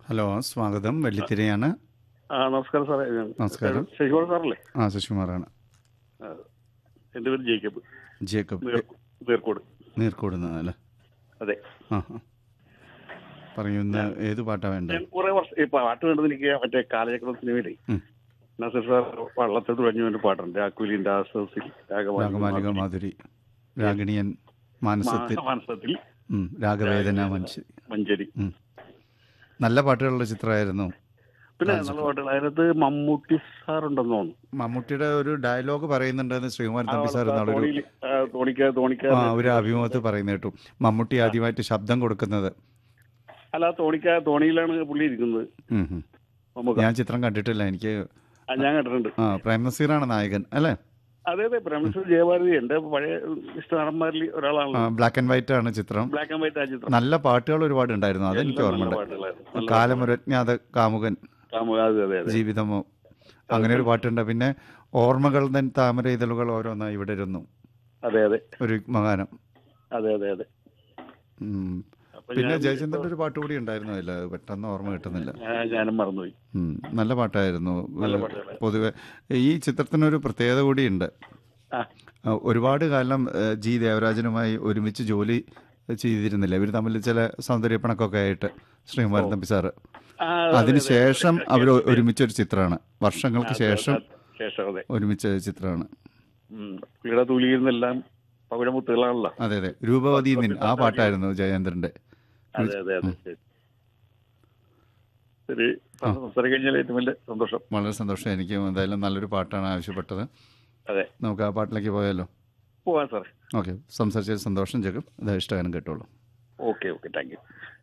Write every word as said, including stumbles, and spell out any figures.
Hello, സ്വാഗതം. വെള്ളിത്തിരയാണ്. ആ നമസ്കാരം സാറേ. ഞാൻ നമസ്കാരം. ശശികുമാർ സാറല്ലേ? ആ, ശശികുമാറാണ്. ആ, എൻ്റെ പേര് ജേക്കബ്. ജേക്കബ്. നീർ- നീർക്കോട്. നീർക്കോടുന്നത് അല്ലേ? അതെ. ആ ആ പറയൂ, ഇന്ന് ഏത് പാട്ടാണ് വേണ്ടത്? ഞാൻ കുറെ വർഷം ഈ പാട്ട് കണ്ടത് എനിക്ക് മറ്റേ കാലചക്രം സിനിമയിലേ ഉം. നസീർ സാർ വള്ളത്തിൽ തുഴഞ്ഞു വേണ്ടി പാട്ടുണ്ട്. രാക്കുലിൻ്റെ ആശ്വാസിൽ രാഗമാലിക മാധുരി, രാഗിണിയൻ മാനസത്തിൽ, മാനസത്തിൽ ഉം, രാഗവേദന മഞ്ചരി. മഞ്ചരി. ഉം. നല്ല പാട്ടുകളുടെ ചിത്രമായിരുന്നു. പിന്നെ നല്ല പാട്ടുകൾ അതിനകത്ത് മമ്മൂട്ടി സാറുണ്ടെന്ന് തോന്നുന്നു. മമ്മൂട്ടിയുടെ ഒരു ഡയലോഗ് പറയുന്നുണ്ടെന്ന് ശ്രീകുമാരൻ തമ്പി സാർ എന്നാളൊരു തോണിയിൽ തോണിക്ക തോണിക്ക ആ ഒരു അഭിമുഖത്തിൽ പറയുന്ന കേട്ടു. മമ്മൂട്ടി ആദ്യമായിട്ട് ശബ്ദം കൊടുക്കുന്നത്. അല്ല, തോണിക്ക തോണിയിലാണ് പുള്ളി ഇരിക്കുന്നത്. ഉം, ഉം. മമ്മൂക്ക. ഞാൻ ചിത്രം കണ്ടിട്ടില്ല. എനിക്ക് ആ, ഞാൻ കണ്ടിട്ടുണ്ട്. ആ പ്രേം നസീറാണ് നായകൻ അല്ലേ? അതെ അതെ. പ്രേംനസീർ ജയഭാരതി എന്റെ പഴയ ഇഷ്ട നടന്മാരിൽ ഒരാളാണല്ലോ. ബ്ലാക്ക് ആൻഡ് വൈറ്റ് ആണ് ചിത്രം. ബ്ലാക്ക് ആൻഡ് വൈറ്റ് ആ ചിത്രം. നല്ല പാട്ടുകൾ ഒരുപാട് ഉണ്ടായിരുന്നു, അതെനിക്ക് എല്ലാം നല്ല ഓർമ്മയുണ്ട്. പാട്ടുകളായിരുന്നു. നല്ല കാലമൊരജ്ഞാത കാമുകൻ, കാമുക. അതെ അതെ അതെ. ജീവിതമോ, അങ്ങനെ ഒരു പാട്ടുണ്ട്. പിന്നെ ഓർമ്മകൾ തൻ താമര ഇതളുകൾ ഓരോന്നായി ഇവിടെ ഇരുന്നു, അതെ അതെ ഒരു മകാനം. അതെ അതെ അതെ. ഉം. അപ്പൊ പിന്നെ ഞാൻ ജയചന്ദ്രന്റെ ഒരു പാട്ട് കൂടി ഉണ്ടായിരുന്നു അതിൽ, പെട്ടെന്ന് ഓർമ്മ കിട്ടുന്നില്ല. ഞാൻ- ഞാനും മറന്നുപോയി. ഉം. നല്ല പാട്ടായിരുന്നു. നല്ല പാട്ടുകളായിരുന്നു. പൊതുവെ ഈ ചിത്രത്തിനൊരു പ്രത്യേകത കൂടിയുണ്ട്. ആ ആ, ഒരുപാട് കാലം ഏഹ്, ജി ദേവരാജനുമായി ഒരുമിച്ച് ജോലി ചെയ്തിരുന്നില്ല. ഇവർ തമ്മിൽ ചില സൗന്ദര്യപ്പണക്കൊക്കെ ആയിട്ട് ശ്രീകുമാരൻ തമ്പി സാറ്. ആ, അതെ, അതെ, അതിനുശേഷം അതെ. അവർ ഒരുമിച്ചൊരു ചിത്രമാണ്, വർഷങ്ങൾക്ക് അതെ, ശേഷം അതെ, ശേഷം അതെ. ഒരുമിച്ച ചിത്രമാണ്. ഉം. പുള്ളിയുടെ തൂലിയിരുന്നെല്ലാം പവിഴമുത്തുകളാണല്ലോ. അതെ അതെ. രൂപവതി നിൻ, ആ പാട്ടായിരുന്നു ജയേന്ദ്രന്റെ. അതെ അതെ അതെ. ശരി ശരി. സംസാരിക്കാൻ കഴിഞ്ഞാൽ ഏറ്റവും വലിയ സന്തോഷം. വളരെ സന്തോഷം. എനിക്ക് എന്തായാലും നല്ലൊരു പാട്ടാണ് ആവശ്യപ്പെട്ടത്. അതെ, നമുക്ക് ആ പാട്ടിലേക്ക് പോയാലോ? പോവാൻ സാറേ. ഓക്കെ, സംസാരിച്ചതിൽ സന്തോഷം ജഗം. അത് ഇഷ്ടഗാനം കേട്ടോളൂ. Okay okay, thank you.